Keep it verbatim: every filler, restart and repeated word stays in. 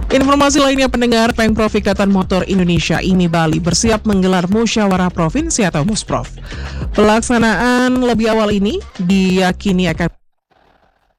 Informasi lainnya pendengar, Pemprov Ikatan Motor Indonesia I M I Bali bersiap menggelar musyawarah provinsi atau Musprov. Pelaksanaan lebih awal ini diyakini akan